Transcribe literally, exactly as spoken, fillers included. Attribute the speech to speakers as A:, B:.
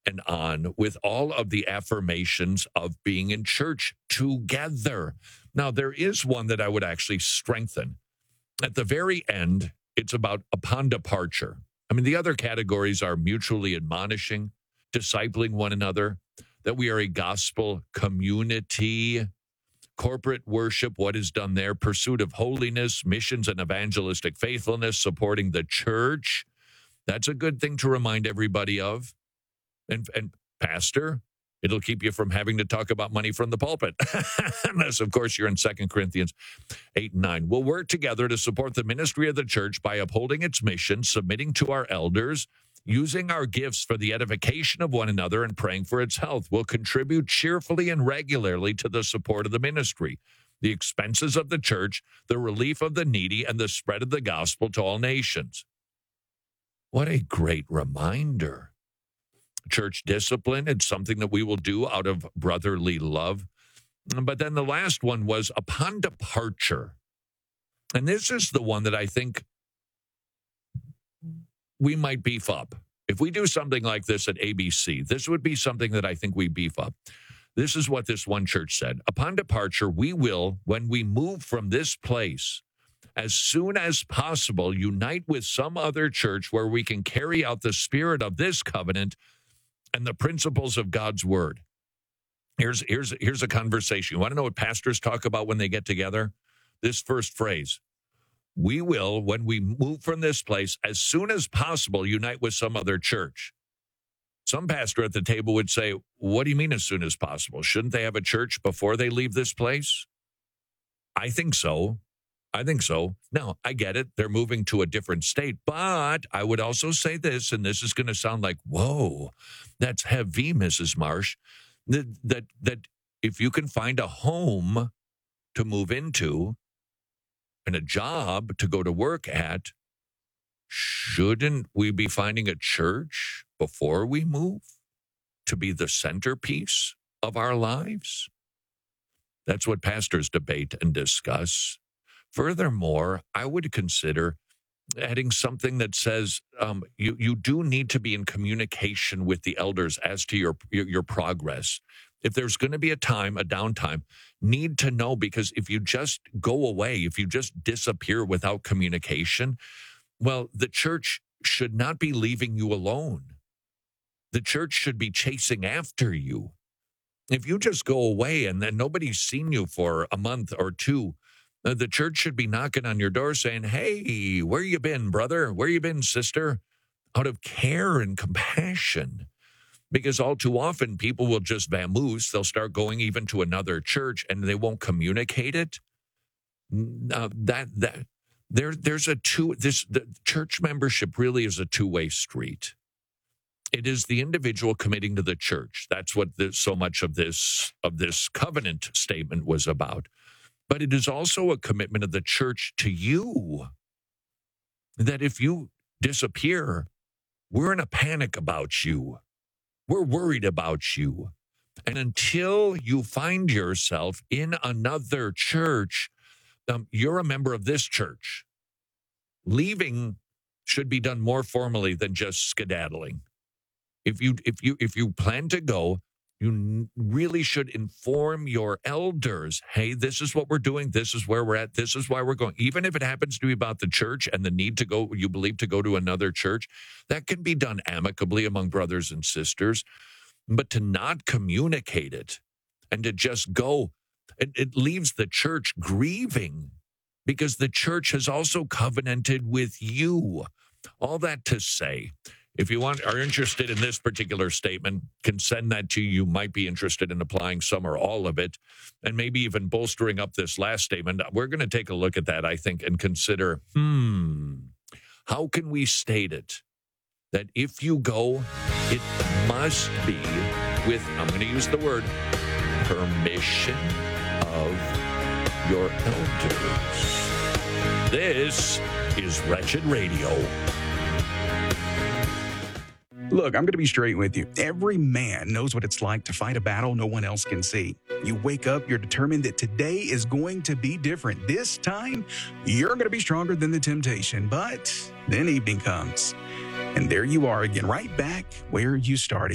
A: and on with all of the affirmations of being in church together. Now, there is one that I would actually strengthen. At the very end, it's about upon departure. I mean, the other categories are mutually admonishing, discipling one another, that we are a gospel community, corporate worship, what is done there, pursuit of holiness, missions and evangelistic faithfulness, supporting the church. That's a good thing to remind everybody of. And, and pastor, it'll keep you from having to talk about money from the pulpit. Unless, of course, you're in Second Corinthians eight and nine. We'll work together to support the ministry of the church by upholding its mission, submitting to our elders, using our gifts for the edification of one another, and praying for its health. We'll contribute cheerfully and regularly to the support of the ministry, the expenses of the church, the relief of the needy, and the spread of the gospel to all nations. What a great reminder. Church discipline, it's something that we will do out of brotherly love. But then the last one was upon departure. And this is the one that I think we might beef up. If we do something like this at A B C, this would be something that I think we beef up. This is what this one church said. Upon departure, we will, when we move from this place, as soon as possible, unite with some other church where we can carry out the spirit of this covenant and the principles of God's word. Here's, here's, here's a conversation. You want to know what pastors talk about when they get together? This first phrase. We will, when we move from this place, as soon as possible, unite with some other church. Some pastor at the table would say, what do you mean as soon as possible? Shouldn't they have a church before they leave this place? I think so. I think so. Now, I get it. They're moving to a different state. But I would also say this, and this is going to sound like, whoa, that's heavy, Missus Marsh, that, that, that if you can find a home to move into and a job to go to work at, shouldn't we be finding a church before we move to be the centerpiece of our lives? That's what pastors debate and discuss. Furthermore, I would consider adding something that says um, you, you do need to be in communication with the elders as to your, your, your progress. If there's going to be a time, a downtime, need to know, because if you just go away, if you just disappear without communication, well, the church should not be leaving you alone. The church should be chasing after you. If you just go away and then nobody's seen you for a month or two, the church should be knocking on your door saying, hey, where you been, brother? Where you been, sister? Out of care and compassion. Because all too often people will just vamoose. They'll start going even to another church and they won't communicate it. Uh, that that there there's a two this the church membership really is a two-way street. It is the individual committing to the church. That's what this, so much of this of this covenant statement was about. But it is also a commitment of the church to you, that if you disappear, we're in a panic about you. We're worried about you. And until you find yourself in another church, um, you're a member of this church. Leaving should be done more formally than just skedaddling. If you if you if you plan to go, you really should inform your elders, hey, this is what we're doing. This is where we're at. This is why we're going. Even if it happens to be about the church and the need to go, you believe to go to another church, that can be done amicably among brothers and sisters. But to not communicate it and to just go, it, it leaves the church grieving, because the church has also covenanted with you. All that to say, if you want are interested in this particular statement, can send that to you. You might be interested in applying some or all of it, and maybe even bolstering up this last statement. We're going to take a look at that, I think, and consider, hmm, how can we state it that if you go, it must be with, I'm going to use the word, permission of your elders. This is Wretched Radio.
B: Look, I'm going to be straight with you. Every man knows what it's like to fight a battle no one else can see. You wake up, you're determined that today is going to be different. This time, you're going to be stronger than the temptation. But then evening comes, and there you are again, right back where you started.